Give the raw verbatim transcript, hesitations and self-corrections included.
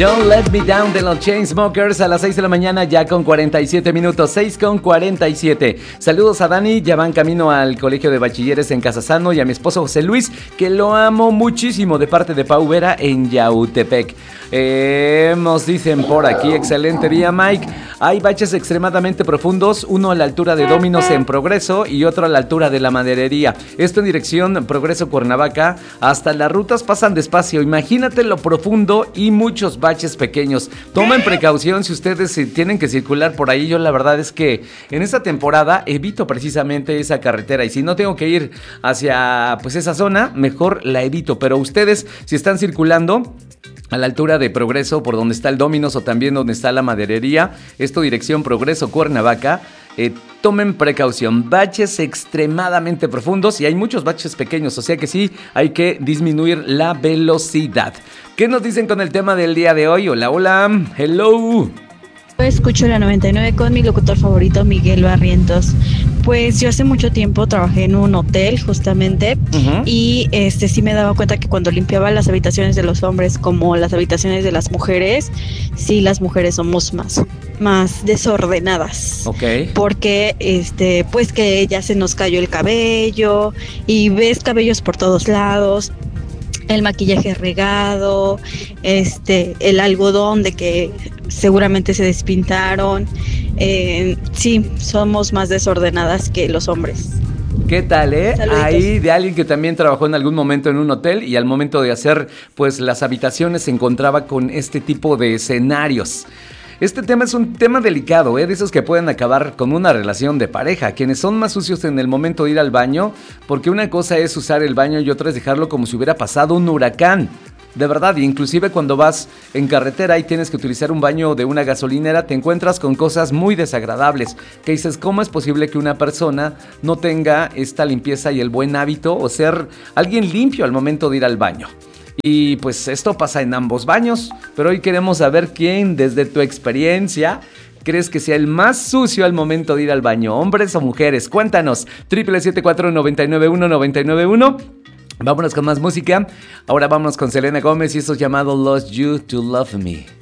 Don't Let Me Down de los Chainsmokers a las seis de la mañana ya con cuarenta y siete minutos, seis con cuarenta y siete. Saludos a Dani, ya van camino al colegio de bachilleres en Casasano y a mi esposo José Luis, que lo amo muchísimo de parte de Pau Vera en Yautepec. Eh, nos dicen por aquí, excelente día Mike. Hay baches extremadamente profundos, uno a la altura de Dominos en Progreso y otro a la altura de la Maderería. Esto en dirección Progreso Cuernavaca, hasta las rutas pasan despacio. Imagínate lo profundo y muchos baches pequeños. Tomen precaución si ustedes tienen que circular por ahí. Yo la verdad es que en esta temporada evito precisamente esa carretera y si no tengo que ir hacia pues esa zona, mejor la evito. Pero ustedes si están circulando a la altura de Progreso, por donde está el Dominos o también donde está la Maderería, esto dirección Progreso Cuernavaca, eh, tomen precaución, baches extremadamente profundos y hay muchos baches pequeños, o sea que sí, hay que disminuir la velocidad. ¿Qué nos dicen con el tema del día de hoy? Hola, hola, hello. Escucho la noventa y nueve con mi locutor favorito, Miguel Barrientos. Pues yo hace mucho tiempo trabajé en un hotel justamente uh-huh. y este sí me daba cuenta que cuando limpiaba las habitaciones de los hombres como las habitaciones de las mujeres, sí las mujeres somos más, más desordenadas. Okay. Porque este, pues que ya se nos cayó el cabello y ves cabellos por todos lados. El maquillaje regado, este, el algodón de que seguramente se despintaron. Eh, sí, somos más desordenadas que los hombres. ¿Qué tal, eh? Saluditos. Ahí de alguien que también trabajó en algún momento en un hotel y al momento de hacer pues las habitaciones se encontraba con este tipo de escenarios. Este tema es un tema delicado, ¿eh? De esos que pueden acabar con una relación de pareja. Quienes son más sucios en el momento de ir al baño, porque una cosa es usar el baño y otra es dejarlo como si hubiera pasado un huracán. De verdad, inclusive cuando vas en carretera y tienes que utilizar un baño de una gasolinera, te encuentras con cosas muy desagradables. Que dices, ¿cómo es posible que una persona no tenga esta limpieza y el buen hábito o ser alguien limpio al momento de ir al baño? Y pues esto pasa en ambos baños, pero hoy queremos saber quién, desde tu experiencia, crees que sea el más sucio al momento de ir al baño, hombres o mujeres. Cuéntanos, triple siete cuatro nueve nueve uno nueve nueve uno. Vámonos con más música. Ahora vámonos con Selena Gómez y esto es llamado Lost You to Love Me.